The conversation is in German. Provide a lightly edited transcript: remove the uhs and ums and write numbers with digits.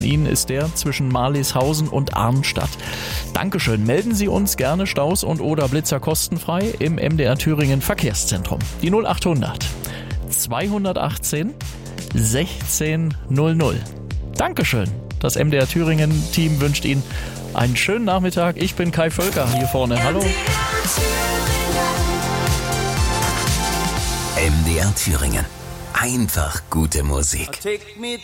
Ihnen ist der zwischen Marlishausen und Arnstadt. Dankeschön. Melden Sie uns gerne Staus und oder Blitzer kostenfrei im MDR Thüringen Verkehrszentrum. Die 0800 218 1600. Dankeschön. Das MDR Thüringen Team wünscht Ihnen einen schönen Nachmittag. Ich bin Kai Völker hier vorne. Hallo. MDR Thüringen. Einfach gute Musik.